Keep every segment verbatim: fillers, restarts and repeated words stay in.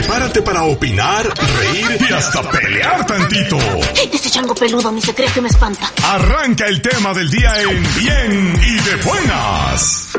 prepárate para opinar, reír y hasta pelear tantito. Ese chango peludo ni se cree que me espanta. Arranca el tema del día en Bien y de Buenas.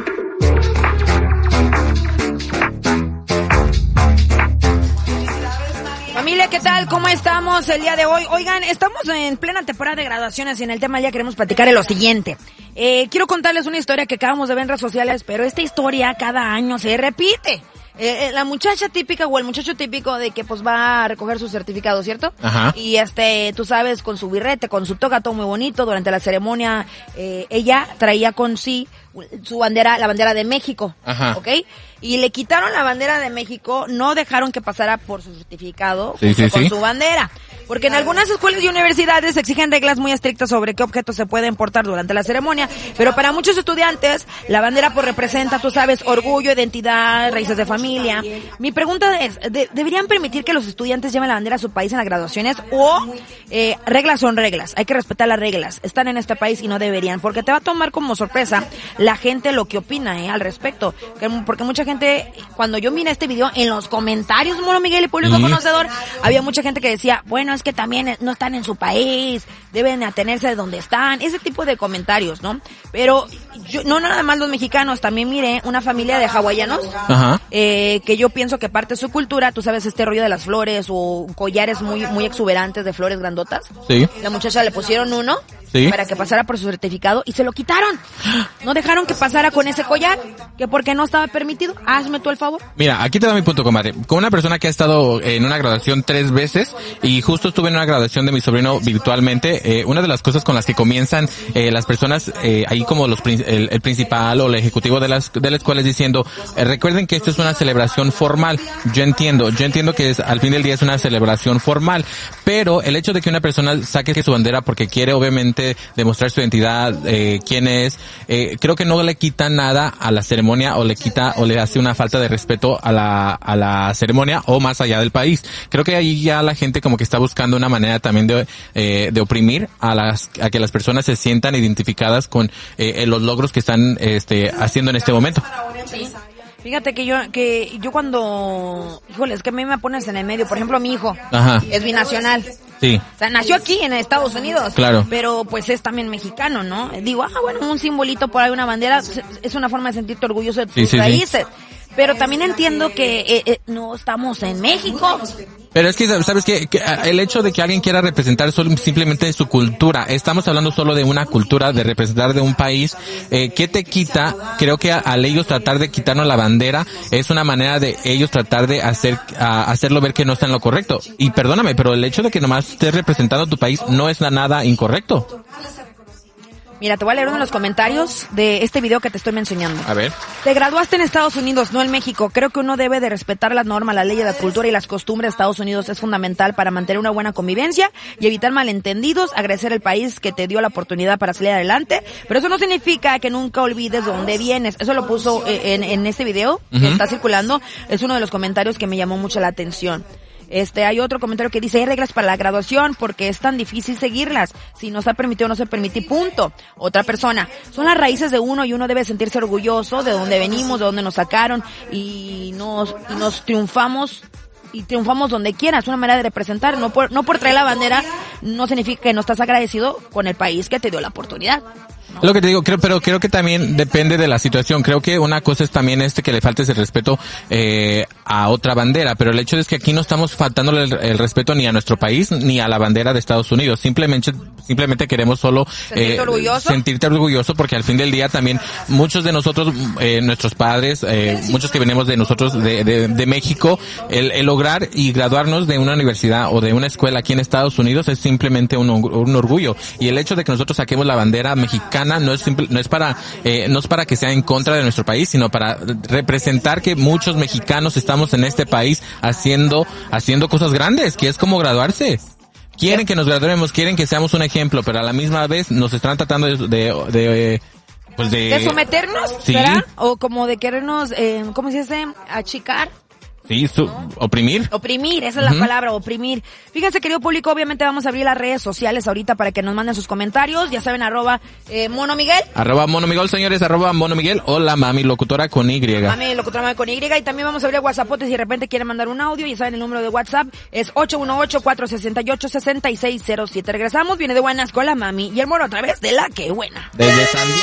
Familia, ¿qué tal? ¿Cómo estamos el día de hoy? Oigan, estamos en plena temporada de graduaciones y en el tema del día queremos platicar de lo siguiente. Eh, quiero contarles una historia que acabamos de ver en redes sociales, pero esta historia cada año se repite. Eh, la muchacha típica o el muchacho típico de que pues va a recoger su certificado, ¿cierto? Ajá. Y este, tú sabes, con su birrete, con su toga, todo muy bonito. Durante la ceremonia, eh, ella traía con sí su bandera, la bandera de México. Ajá. ¿Ok? Y le quitaron la bandera de México, no dejaron que pasara por su certificado, sí, sí, con sí. su bandera. Porque en algunas escuelas y universidades exigen reglas muy estrictas sobre qué objetos se pueden portar durante la ceremonia, pero para muchos estudiantes, la bandera pues representa, tú sabes, orgullo, identidad, raíces de familia. Mi pregunta es, ¿de- ¿deberían permitir que los estudiantes lleven la bandera a su país en las graduaciones? O, eh, reglas son reglas, hay que respetar las reglas, están en este país y no deberían, porque te va a tomar como sorpresa la gente lo que opina, eh, al respecto. Que- Porque mucha gente, cuando yo miré este video, en los comentarios, Moro Miguel y público Sí. conocedor, había mucha gente que decía, bueno, es que también no están en su país, deben atenerse de donde están, ese tipo de comentarios, ¿no? Pero yo, no nada más los mexicanos, también miré una familia de hawaianos, Ajá. eh, que yo pienso que parte de su cultura, tú sabes, este rollo de las flores o collares muy muy exuberantes de flores grandotas. Sí. La muchacha le pusieron uno Sí. para que pasara por su certificado y se lo quitaron. No dejaron que pasara con ese collar, que porque no estaba permitido. Hazme tú el favor. Mira, aquí te da mi punto, comadre. Con una persona que ha estado en una graduación tres veces y justo estuve en una graduación de mi sobrino virtualmente, eh, una de las cosas con las que comienzan eh, las personas, eh, ahí como los prin- el, el principal o el ejecutivo de, las, de la escuela es diciendo, eh, recuerden que esto es una celebración formal. Yo entiendo, yo entiendo que es, al fin del día es una celebración formal, pero el hecho de que una persona saque su bandera porque quiere obviamente demostrar su identidad, eh, quién es, eh, creo que no le quita nada a la ceremonia o le quita o le hace una falta de respeto a la a la ceremonia o más allá del país. Creo que ahí ya la gente como que está buscando una manera también de eh, de oprimir a las a que las personas se sientan identificadas con eh, los logros que están este haciendo en este momento. Fíjate que yo, que yo cuando, híjole, es que a mí me pones en el medio. Por ejemplo, mi hijo Ajá. es binacional. Sí. O sea, nació aquí en Estados Unidos. Claro. Pero pues es también mexicano, ¿no? Digo, ah, bueno, un simbolito por ahí, una bandera, es una forma de sentirte orgulloso de tus Sí, sí, sí. raíces. Pero también entiendo que eh, eh, no estamos en México. Pero es que, ¿sabes qué? Que, ah, el hecho de que alguien quiera representar solo simplemente su cultura, estamos hablando solo de una cultura, de representar de un país, eh, ¿qué te quita? Creo que a- al ellos tratar de quitarnos la bandera, es una manera de ellos tratar de hacer, a, hacerlo ver que no está en lo correcto. Y perdóname, pero el hecho de que nomás estés representando tu país no es nada incorrecto. Mira, te voy a leer uno de los comentarios de este video que te estoy mencionando. A ver. Te graduaste en Estados Unidos, no en México. Creo que uno debe de respetar las normas, la ley, la cultura y las costumbres de Estados Unidos. Es fundamental para mantener una buena convivencia y evitar malentendidos, agradecer al país que te dio la oportunidad para salir adelante. Pero eso no significa que nunca olvides de dónde vienes. Eso lo puso eh, en, en este video que Ujú. está circulando. Es uno de los comentarios que me llamó mucho la atención. Este, hay otro comentario que dice, hay reglas para la graduación porque es tan difícil seguirlas. Si no está permitido, no se permite, punto. Otra persona, son las raíces de uno y uno debe sentirse orgulloso de dónde venimos, de dónde nos sacaron y nos, y nos triunfamos y triunfamos donde quieras, una manera de representar, no por, no por traer la bandera, no significa que no estás agradecido con el país que te dio la oportunidad. Es lo que te digo, creo, pero creo que también depende de la situación. Creo que una cosa es también este que le faltes el respeto eh, a otra bandera, pero el hecho es que aquí no estamos faltándole el, el respeto ni a nuestro país ni a la bandera de Estados Unidos. Simplemente simplemente queremos solo ¿Sentirte eh, orgulloso? sentirte orgulloso porque al fin del día también muchos de nosotros, eh, nuestros padres, eh, muchos que venimos de nosotros de, de, de México, el, el lograr y graduarnos de una universidad o de una escuela aquí en Estados Unidos es simplemente un, un orgullo. Y el hecho de que nosotros saquemos la bandera mexicana no es simple, no es para eh, no es para que sea en contra de nuestro país, sino para representar que muchos mexicanos estamos en este país haciendo haciendo cosas grandes, que es como graduarse. Quieren que nos graduemos, quieren que seamos un ejemplo, pero a la misma vez nos están tratando de, de, de pues de, ¿De someternos? Sí. ¿Será? O como de querernos, eh, ¿cómo se dice? Achicar. Sí, su, oprimir. Oprimir, esa es la uh-huh. palabra, oprimir. Fíjense, querido público, obviamente vamos a abrir las redes sociales ahorita para que nos manden sus comentarios. Ya saben, arroba eh, Mono Miguel. Arroba Mono Miguel, señores, arroba Mono Miguel o la Mami Locutora con Y. Mami Locutora con Y. Y también vamos a abrir WhatsApp si de repente quieren mandar un audio. Ya saben, el número de WhatsApp es ocho uno ocho, cuatro seis ocho, seis seis cero siete. Regresamos, viene de buenas con la Mami y el Mono a través de La Que Buena. Desde San